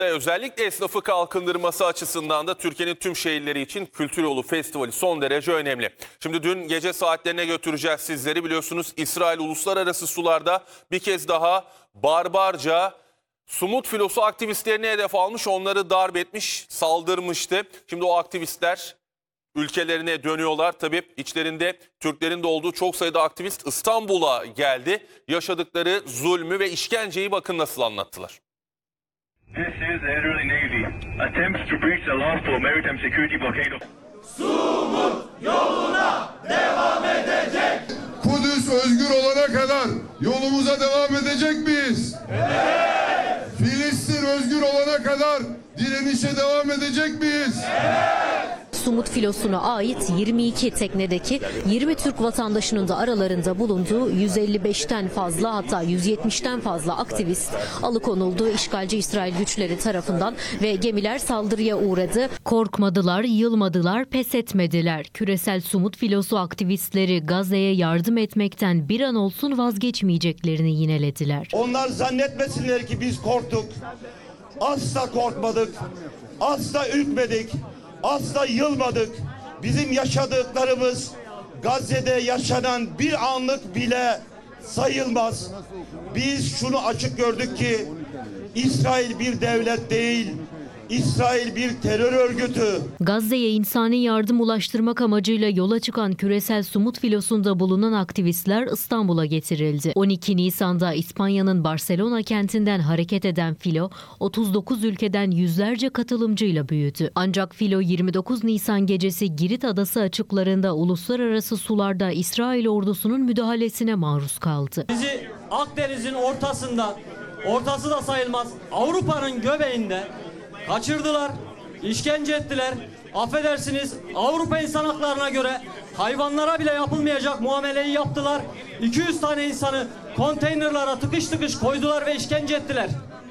Özellikle esnafı kalkındırması açısından da Türkiye'nin tüm şehirleri için Kültür Yolu Festivali son derece önemli. Şimdi dün gece saatlerine götüreceğiz sizleri. Biliyorsunuz İsrail uluslararası sularda bir kez daha barbarca Sumut filosu aktivistlerini hedef almış, onları darp etmiş, saldırmıştı. Şimdi o aktivistler ülkelerine dönüyorlar. Tabii içlerinde Türklerin de olduğu çok sayıda aktivist İstanbul'a geldi. Yaşadıkları zulmü ve işkenceyi bakın nasıl anlattılar. This is the Israeli Navy. Attempts to breach the lawful maritime security blockade of... Sumut yoluna devam edecek. Kudüs özgür olana kadar yolumuza devam edecek miyiz? Evet. Filistin özgür olana kadar direnişe devam edecek miyiz? Evet. Sumut filosuna ait 22 teknedeki 20 Türk vatandaşının da aralarında bulunduğu 155'ten fazla, hatta 170'ten fazla aktivist alıkonuldu işgalci İsrail güçleri tarafından ve gemiler saldırıya uğradı. Korkmadılar, yılmadılar, pes etmediler. Küresel Sumut filosu aktivistleri Gazze'ye yardım etmekten bir an olsun vazgeçmeyeceklerini yinelediler. Onlar zannetmesinler ki biz korktuk. Asla korkmadık. Asla ürkmedik. Asla yılmadık. Bizim yaşadıklarımız Gazze'de yaşanan bir anlık bile sayılmaz. Biz şunu açık gördük ki İsrail bir devlet değil, İsrail bir terör örgütü. Gazze'ye insani yardım ulaştırmak amacıyla yola çıkan küresel Sumut filosunda bulunan aktivistler İstanbul'a getirildi. 12 Nisan'da İspanya'nın Barcelona kentinden hareket eden filo 39 ülkeden yüzlerce katılımcıyla büyüdü. Ancak filo 29 Nisan gecesi Girit Adası açıklarında uluslararası sularda İsrail ordusunun müdahalesine maruz kaldı. Bizi Akdeniz'in ortasında, ortası da sayılmaz, Avrupa'nın göbeğinde kaçırdılar, işkence ettiler. Affedersiniz, Avrupa insan haklarına göre hayvanlara bile yapılmayacak muameleyi yaptılar. 200 tane insanı konteynerlara tıkış tıkış koydular ve işkence ettiler.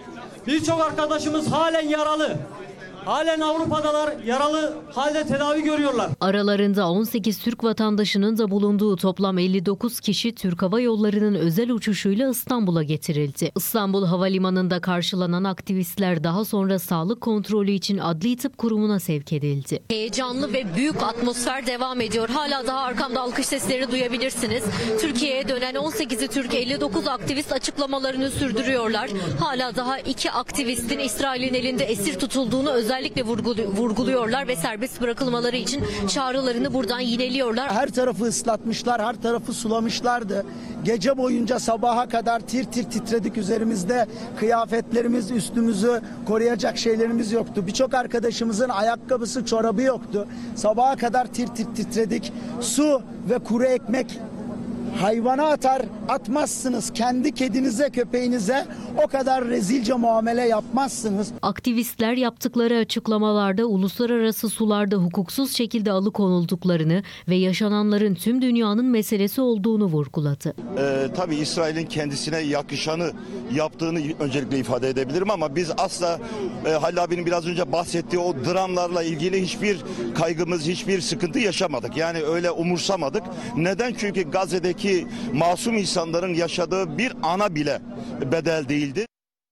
Birçok arkadaşımız halen yaralı. Halen Avrupa'dalar, yaralı halde tedavi görüyorlar. Aralarında 18 Türk vatandaşının da bulunduğu toplam 59 kişi Türk Hava Yolları'nın özel uçuşuyla İstanbul'a getirildi. İstanbul Havalimanı'nda karşılanan aktivistler daha sonra sağlık kontrolü için Adli Tıp Kurumu'na sevk edildi. Heyecanlı ve büyük atmosfer devam ediyor. Hala daha arkamda alkış sesleri duyabilirsiniz. Türkiye'ye dönen 18'i Türk, 59 aktivist açıklamalarını sürdürüyorlar. Hala daha 2 aktivistin İsrail'in elinde esir tutulduğunu özellikle vurguluyorlar ve serbest bırakılmaları için çağrılarını buradan yineliyorlar. Her tarafı ıslatmışlar, her tarafı sulamışlardı. Gece boyunca sabaha kadar tir tir titredik, üzerimizde kıyafetlerimiz, üstümüzü koruyacak şeylerimiz yoktu. Birçok arkadaşımızın ayakkabısı, çorabı yoktu. Sabaha kadar tir tir titredik. Su ve kuru ekmek hayvana atmazsınız. Kendi kedinize, köpeğinize o kadar rezilce muamele yapmazsınız. Aktivistler yaptıkları açıklamalarda uluslararası sularda hukuksuz şekilde alıkonulduklarını ve yaşananların tüm dünyanın meselesi olduğunu vurguladı. Tabii İsrail'in kendisine yakışanı yaptığını öncelikle ifade edebilirim ama biz asla Halil abinin biraz önce bahsettiği o dramlarla ilgili hiçbir kaygımız, hiçbir sıkıntı yaşamadık. Yani öyle umursamadık. Neden? Çünkü Gazze'deki masum insanların yaşadığı bir ana bile bedel değildi.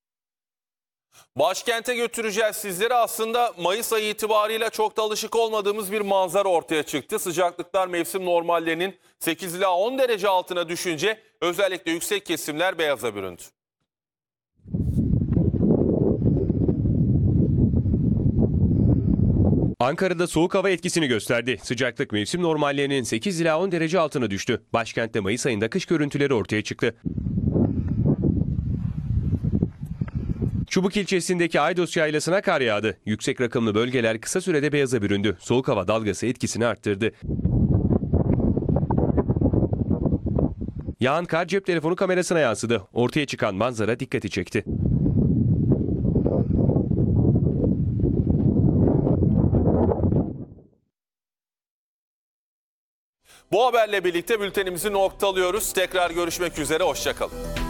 Başkente götüreceğiz sizleri. Aslında Mayıs ayı itibarıyla çok da alışık olmadığımız bir manzara ortaya çıktı. Sıcaklıklar mevsim normallerinin 8 ila 10 derece altına düşünce özellikle yüksek kesimler beyaza büründü. Ankara'da soğuk hava etkisini gösterdi. Sıcaklık mevsim normallerinin 8 ila 10 derece altına düştü. Başkentte Mayıs ayında kış görüntüleri ortaya çıktı. Çubuk ilçesindeki Aydos Yaylası'na kar yağdı. Yüksek rakımlı bölgeler kısa sürede beyaza büründü. Soğuk hava dalgası etkisini arttırdı. Yağan kar cep telefonu kamerasına yansıdı. Ortaya çıkan manzara dikkati çekti. Bu haberle birlikte bültenimizi noktalıyoruz. Tekrar görüşmek üzere, hoşça kalın.